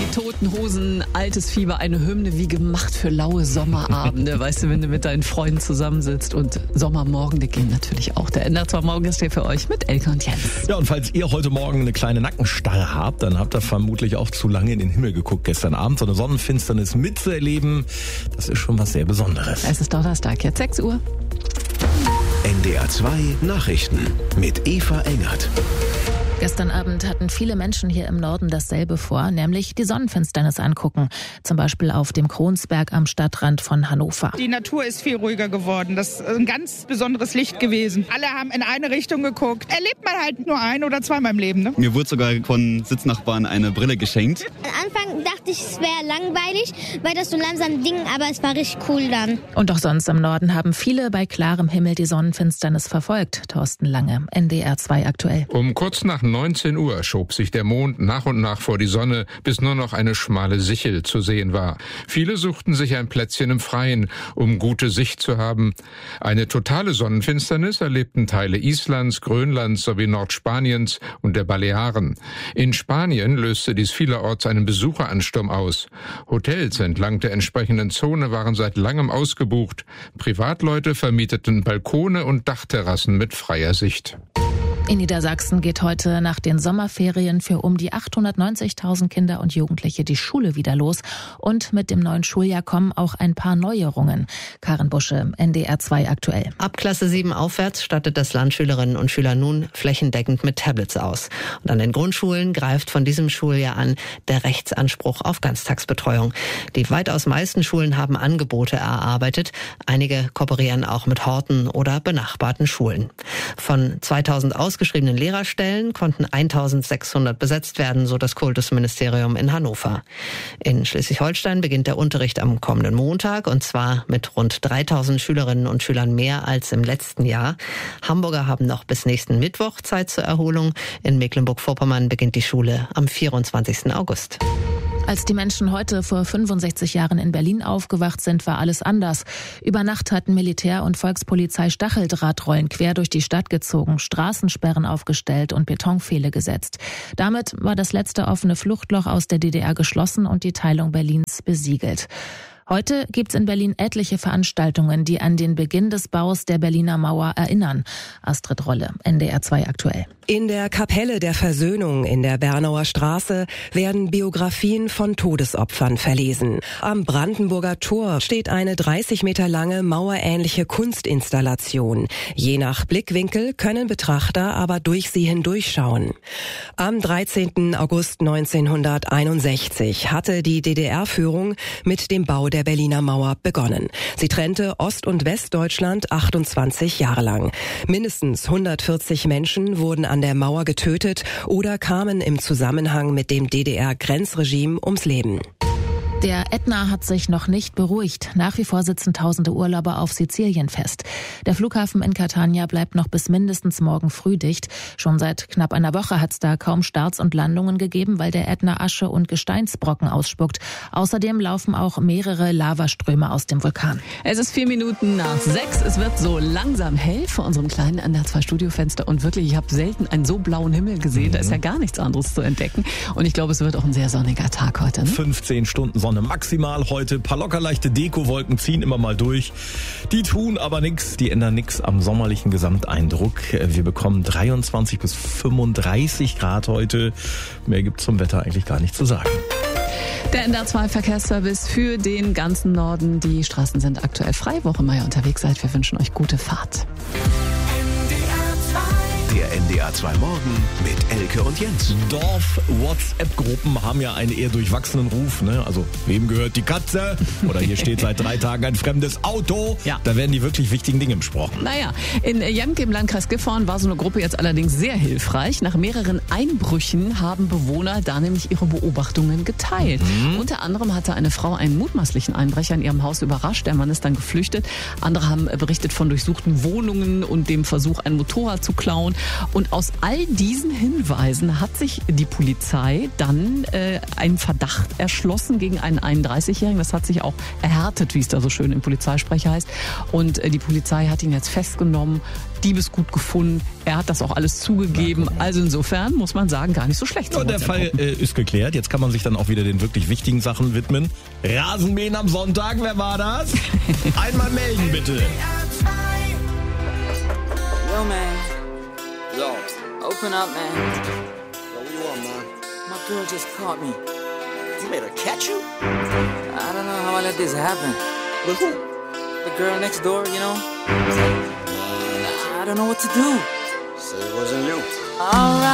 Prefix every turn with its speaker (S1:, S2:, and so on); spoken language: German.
S1: Toten Hosen, Altes Fieber, eine Hymne wie gemacht für laue Sommerabende. Weißt du, wenn du mit deinen Freunden zusammensitzt, und Sommermorgen, die gehen natürlich auch. Der NDR 2 Morgen ist hier für euch mit Elke und Jens.
S2: Ja, und falls ihr heute Morgen eine kleine Nackenstarre habt, dann habt ihr vermutlich auch zu lange in den Himmel geguckt gestern Abend. So eine Sonnenfinsternis mitzuerleben, das ist schon was sehr Besonderes.
S1: Es ist Donnerstag, jetzt 6 Uhr.
S3: NDR 2 Nachrichten mit Eva Engert.
S4: Gestern Abend hatten viele Menschen hier im Norden dasselbe vor, nämlich die Sonnenfinsternis angucken. Zum Beispiel auf dem Kronsberg am Stadtrand von Hannover.
S5: Die Natur ist viel ruhiger geworden. Das ist ein ganz besonderes Licht gewesen. Alle haben in eine Richtung geguckt. Erlebt man halt nur ein- oder zweimal im Leben, ne?
S6: Mir wurde sogar von Sitznachbarn eine Brille geschenkt.
S7: Am Anfang dachte ich, es wäre langweilig, weil das so langsam ging, aber es war richtig cool dann.
S4: Und auch sonst im Norden haben viele bei klarem Himmel die Sonnenfinsternis verfolgt. Thorsten Lange, NDR 2 aktuell.
S8: Um kurz nach 19 Uhr schob sich der Mond nach und nach vor die Sonne, bis nur noch eine schmale Sichel zu sehen war. Viele suchten sich ein Plätzchen im Freien, um gute Sicht zu haben. Eine totale Sonnenfinsternis erlebten Teile Islands, Grönlands sowie Nordspaniens und der Balearen. In Spanien löste dies vielerorts einen Besucheransturm aus. Hotels entlang der entsprechenden Zone waren seit langem ausgebucht. Privatleute vermieteten Balkone und Dachterrassen mit freier Sicht.
S4: In Niedersachsen geht heute nach den Sommerferien für um die 890.000 Kinder und Jugendliche die Schule wieder los. Und mit dem neuen Schuljahr kommen auch ein paar Neuerungen. Karin Busche, NDR 2 aktuell.
S9: Ab Klasse 7 aufwärts stattet das Land Schülerinnen und Schüler nun flächendeckend mit Tablets aus. Und an den Grundschulen greift von diesem Schuljahr an der Rechtsanspruch auf Ganztagsbetreuung. Die weitaus meisten Schulen haben Angebote erarbeitet. Einige kooperieren auch mit Horten oder benachbarten Schulen. Von 2000 ausgeschriebenen Lehrerstellen konnten 1.600 besetzt werden, so das Kultusministerium in Hannover. In Schleswig-Holstein beginnt der Unterricht am kommenden Montag, und zwar mit rund 3.000 Schülerinnen und Schülern mehr als im letzten Jahr. Hamburger haben noch bis nächsten Mittwoch Zeit zur Erholung. In Mecklenburg-Vorpommern beginnt die Schule am 24. August.
S4: Als die Menschen heute vor 65 Jahren in Berlin aufgewacht sind, war alles anders. Über Nacht hatten Militär und Volkspolizei Stacheldrahtrollen quer durch die Stadt gezogen, Straßensperren aufgestellt und Betonpfähle gesetzt. Damit war das letzte offene Fluchtloch aus der DDR geschlossen und die Teilung Berlins besiegelt. Heute gibt's in Berlin etliche Veranstaltungen, die an den Beginn des Baus der Berliner Mauer erinnern. Astrid Rolle, NDR 2 aktuell.
S10: In der Kapelle der Versöhnung in der Bernauer Straße werden Biografien von Todesopfern verlesen. Am Brandenburger Tor steht eine 30 Meter lange mauerähnliche Kunstinstallation. Je nach Blickwinkel können Betrachter aber durch sie hindurchschauen. Am 13. August 1961 hatte die DDR-Führung mit dem Bau der Berliner Mauer begonnen. Sie trennte Ost- und Westdeutschland 28 Jahre lang. Mindestens 140 Menschen wurden an der Mauer getötet oder kamen im Zusammenhang mit dem DDR-Grenzregime ums Leben.
S4: Der Ätna hat sich noch nicht beruhigt. Nach wie vor sitzen tausende Urlauber auf Sizilien fest. Der Flughafen in Catania bleibt noch bis mindestens morgen früh dicht. Schon seit knapp einer Woche hat es da kaum Starts und Landungen gegeben, weil der Ätna Asche und Gesteinsbrocken ausspuckt. Außerdem laufen auch mehrere Lavaströme aus dem Vulkan.
S1: Es ist 4 Minuten nach 6. Es wird so langsam hell vor unserem kleinen NDR 2 Studiofenster. Und wirklich, ich habe selten einen so blauen Himmel gesehen. Da ist ja gar nichts anderes zu entdecken. Und ich glaube, es wird auch ein sehr sonniger Tag heute. Ne?
S2: 15 Stunden Sonne maximal heute. Paar lockerleichte Dekowolken ziehen immer mal durch. Die tun aber nichts. Die ändern nichts am sommerlichen Gesamteindruck. Wir bekommen 23 bis 35 Grad heute. Mehr gibt's zum Wetter eigentlich gar nicht zu sagen.
S1: Der NDR 2 Verkehrsservice für den ganzen Norden. Die Straßen sind aktuell frei. Wo immer ihr unterwegs seid, wir wünschen euch gute Fahrt.
S3: Der NDR 2 Morgen mit Elke und Jens.
S2: Dorf-WhatsApp-Gruppen haben ja einen eher durchwachsenen Ruf. Ne? Also, wem gehört die Katze? Oder hier steht seit 3 Tagen ein fremdes Auto.
S1: Ja.
S2: Da werden die wirklich wichtigen Dinge besprochen.
S1: Naja, in Jank im Landkreis Gifhorn war so eine Gruppe jetzt allerdings sehr hilfreich. Nach mehreren Einbrüchen haben Bewohner da nämlich ihre Beobachtungen geteilt. Unter anderem hatte eine Frau einen mutmaßlichen Einbrecher in ihrem Haus überrascht. Der Mann ist dann geflüchtet. Andere haben berichtet von durchsuchten Wohnungen und dem Versuch, ein Motorrad zu klauen. Und aus all diesen Hinweisen hat sich die Polizei dann einen Verdacht erschlossen gegen einen 31-Jährigen. Das hat sich auch erhärtet, wie es da so schön im Polizeisprecher heißt. Und die Polizei hat ihn jetzt festgenommen, Diebesgut gefunden. Er hat das auch alles zugegeben. Also insofern muss man sagen, gar nicht so schlecht.
S2: Ja, der Fall ist geklärt. Jetzt kann man sich dann auch wieder den wirklich wichtigen Sachen widmen. Rasenmähen am Sonntag, wer war das? Einmal melden, bitte.
S11: Yo, man. Yo. Open up, man. Yo, what you want, man? My girl just caught me. You made her catch you? I don't know how I let this happen. With who? The girl next door, you know? I don't know what to do. Say it wasn't you. All right.